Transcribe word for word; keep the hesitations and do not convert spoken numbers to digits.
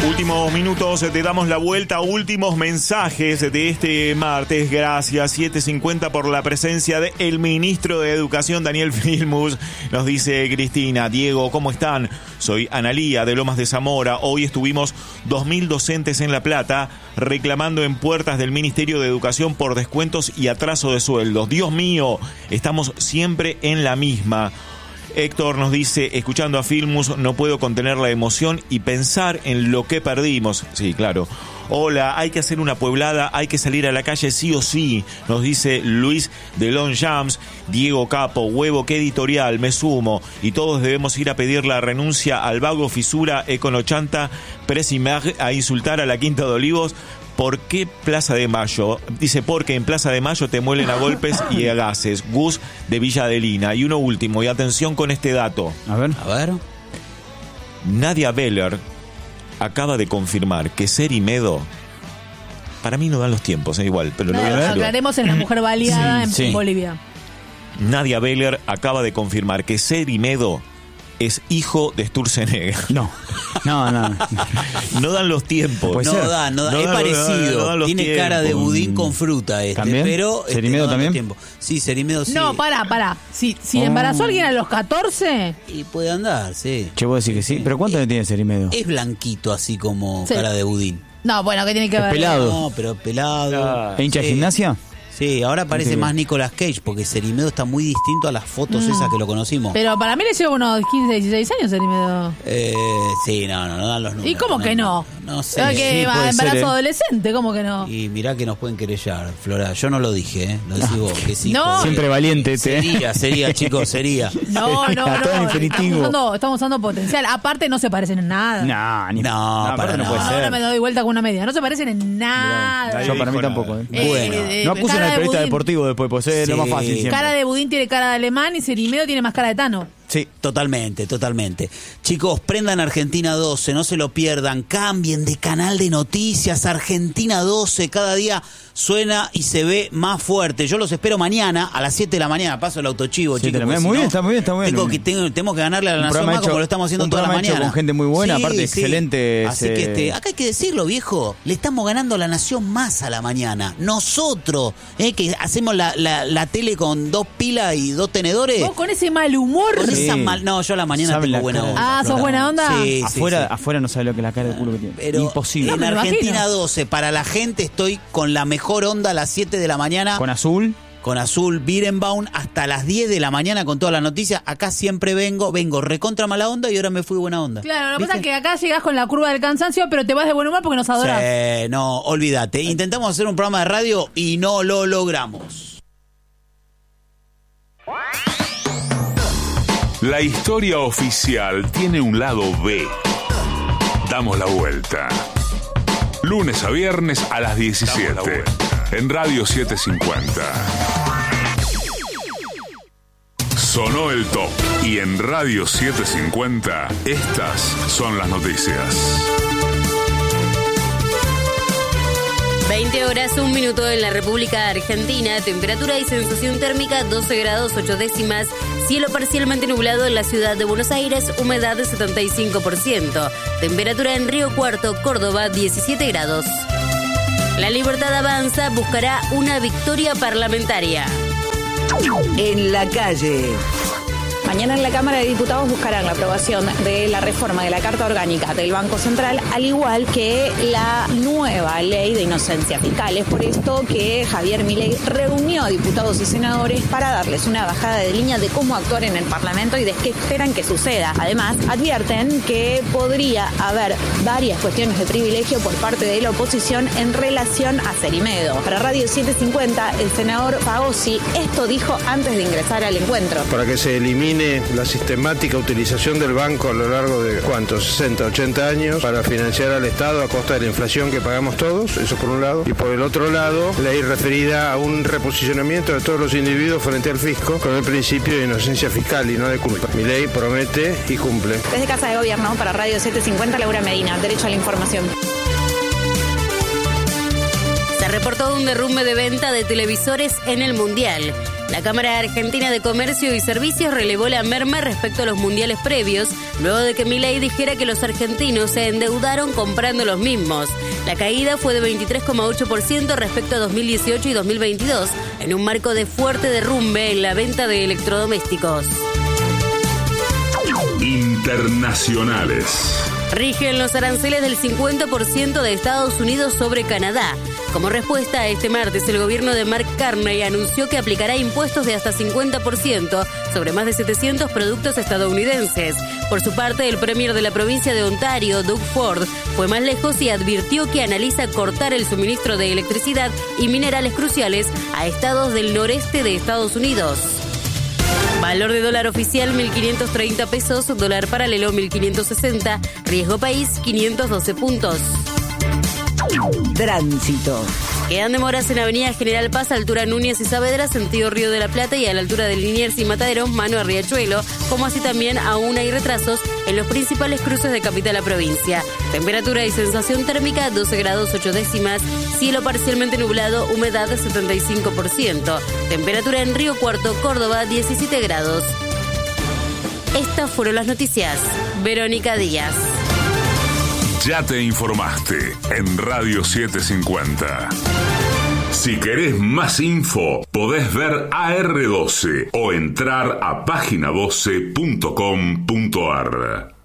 Últimos minutos, te damos la vuelta, últimos mensajes de este martes. Gracias, siete cincuenta, por la presencia del ministro de Educación, Daniel Filmus. Nos dice Cristina: Diego, ¿cómo están? Soy Analía de Lomas de Zamora. Hoy estuvimos dos mil docentes en La Plata reclamando en puertas del Ministerio de Educación por descuentos y atraso de sueldos. Dios mío, estamos siempre en la misma. Héctor nos dice: escuchando a Filmus no puedo contener la emoción y pensar en lo que perdimos. Sí, claro. Hola, hay que hacer una pueblada, hay que salir a la calle sí o sí, nos dice Luis de Long Jams. Diego Capo, huevo, qué editorial, me sumo. Y todos debemos ir a pedir la renuncia al vago fisura Econochanta Presimag, a insultar a la Quinta de Olivos. ¿Por qué Plaza de Mayo? Dice: porque en Plaza de Mayo te muelen a golpes y a gases. Gus de Villa Adelina. Y uno último, y atención con este dato. A ver. A ver. Nadia Beller acaba de confirmar que Cerimedo, para mí no dan los tiempos, es eh, igual, pero no, lo voy a decir. Aclaremos en La Mujer Baleada en sí. Bolivia. Nadia Beller acaba de confirmar que Cerimedo es hijo de Sturzenegger. No, no, no. No dan los tiempos. No da, no da, no es dan, parecido. No da, no Tiene tiempos. Cara de budín con fruta este, ¿También? Pero ¿Cerimedo este, no también? Tiempo. Sí, Cerimedo sí. No, pará, pará. Si, si oh. embarazó a alguien a los catorce... Y puede andar, sí. Che, vos decís que sí. ¿Pero cuánto le tiene Cerimedo? Es blanquito, así como sí. cara de budín. No, bueno, ¿qué tiene que ¿Es ver? pelado? No, pero pelado. Ah. ¿E hincha sí. de gimnasia? Sí, ahora parece sí. más Nicolas Cage, porque Cerimedo está muy distinto a las fotos mm. esas que lo conocimos. Pero para mí le llevo unos quince, dieciséis años Cerimedo. Eh, sí, no, no, no dan los números. ¿Y cómo no, que no? No, no sé. ¿Es que sí, va embarazo ser, ¿eh? adolescente? ¿Cómo que no? Y mirá que nos pueden querellar, Flora. Yo no lo dije, ¿eh? Lo decís no. vos, que sí. No. Siempre valiente este. Sería, sería, chicos, sería. No, no, no. Todo estamos, usando, estamos usando potencial. Aparte no se parecen en nada. No, ni no, no, para no nada. puede ser. Ahora me doy vuelta con una media. No se parecen en nada. Yo para mí tampoco. ¿eh? Eh, bueno. eh, no acusen al periodista de deportivo después, pues es sí. lo más fácil siempre. Cara de budín tiene cara de alemán y Cerimedo tiene más cara de Tano. Sí, totalmente, totalmente. Chicos, prendan Argentina doce, no se lo pierdan. Cambien de canal de noticias. Argentina doce, cada día suena y se ve más fuerte. Yo los espero mañana a las siete de la mañana. Paso el autochivo, chicos. Muy si bien, no, está muy bien, está muy bien. Tengo que, tengo, tenemos que ganarle a la Nación más como lo estamos haciendo toda la mañana. Con gente muy buena, sí, aparte sí. excelente. Así ese... que este, acá hay que decirlo, viejo. Le estamos ganando a la Nación más a la mañana. Nosotros, eh, que hacemos la, la, la tele con dos pilas y dos tenedores. Vos con ese mal humor. Con sí. esa mal... No, yo a la mañana tengo buena onda. Ah, ¿sos buena onda? Sí, afuera, sí, sí. afuera no sabe lo que es la cara de culo que tiene. Pero imposible. En no, Argentina doce, para la gente estoy con la mejor onda a las siete de la mañana. Con azul. Con azul, Birenbaum, hasta las diez de la mañana con todas las noticias. Acá siempre vengo, vengo recontra mala onda y ahora me fui buena onda. Claro, lo que pasa es que acá llegás con la curva del cansancio, pero te vas de buen humor porque nos adorás. Sí, no, olvídate. Intentamos hacer un programa de radio y no lo logramos. La historia oficial tiene un lado B. Damos la vuelta. Lunes a viernes a las diecisiete. En Radio setecientos cincuenta. Sonó el top. Y en Radio setecientos cincuenta, estas son las noticias. veinte horas, un minuto en la República Argentina. Temperatura y sensación térmica doce grados ocho décimas. Cielo parcialmente nublado en la ciudad de Buenos Aires. Humedad de setenta y cinco por ciento. Temperatura en Río Cuarto, Córdoba, diecisiete grados. La Libertad Avanza buscará una victoria parlamentaria. En la calle. Mañana en la Cámara de Diputados buscarán la aprobación de la reforma de la Carta Orgánica del Banco Central, al igual que la nueva ley de inocencia fiscal. Es por esto que Javier Milei reunió a diputados y senadores para darles una bajada de línea de cómo actuar en el Parlamento y de qué esperan que suceda. Además, advierten que podría haber varias cuestiones de privilegio por parte de la oposición en relación a Cerimedo. Para Radio setecientos cincuenta, el senador Fagossi esto dijo antes de ingresar al encuentro. Para que se elimine la sistemática utilización del banco a lo largo de, ¿cuántos? sesenta, ochenta años para financiar al Estado a costa de la inflación que pagamos todos, eso por un lado. Y por el otro lado, ley referida a un reposicionamiento de todos los individuos frente al fisco con el principio de inocencia fiscal y no de culpa. Mi ley promete y cumple. Desde Casa de Gobierno, para Radio setecientos cincuenta, Laura Medina, derecho a la información. Se reportó un derrumbe de venta de televisores en el Mundial. La Cámara Argentina de Comercio y Servicios relevó la merma respecto a los mundiales previos, luego de que Milei dijera que los argentinos se endeudaron comprando los mismos. La caída fue de veintitrés coma ocho por ciento respecto a dos mil dieciocho y dos mil veintidós, en un marco de fuerte derrumbe en la venta de electrodomésticos. Internacionales. Rigen los aranceles del cincuenta por ciento de Estados Unidos sobre Canadá. Como respuesta a este martes, el gobierno de Mark Carney anunció que aplicará impuestos de hasta cincuenta por ciento sobre más de setecientos productos estadounidenses. Por su parte, el premier de la provincia de Ontario, Doug Ford, fue más lejos y advirtió que analiza cortar el suministro de electricidad y minerales cruciales a estados del noreste de Estados Unidos. Valor de dólar oficial mil quinientos treinta pesos, dólar paralelo mil quinientos sesenta, riesgo país quinientos doce puntos. Tránsito. Quedan demoras en Avenida General Paz, altura Núñez y Saavedra, sentido Río de la Plata, y a la altura de Liniers y Mataderos, mano a Riachuelo, como así también aún hay retrasos en los principales cruces de capital a provincia. Temperatura y sensación térmica doce grados ocho décimas, cielo parcialmente nublado, humedad setenta y cinco por ciento. Temperatura en Río Cuarto, Córdoba, diecisiete grados. Estas fueron las noticias. Verónica Díaz. Ya te informaste en Radio setecientos cincuenta. Si querés más info, podés ver A R doce o entrar a página doce punto com punto ar.